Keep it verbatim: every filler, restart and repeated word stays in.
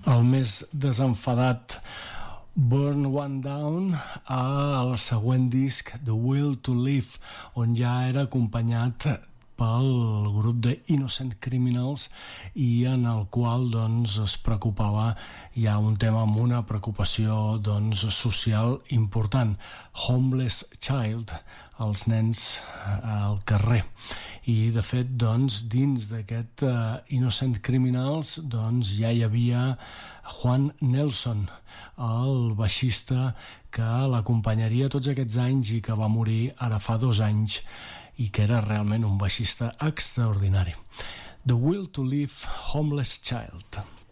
El més desenfadat Burn One Down al següent disc The Will to Live, on ja era acompanyat pel grup de Innocent Criminals i en el qual doncs, es preocupava ja un tema amb una preocupació doncs, social important, Homeless Child, els nens al carrer. I de fet doncs, dins d'aquest uh, Innocent Criminals doncs, ja hi havia Juan Nelson, el baixista que l'acompanyaria tots aquests anys i que va morir ara fa dos anys i que era realment un baixista extraordinari. The Will to Live, Homeless Child.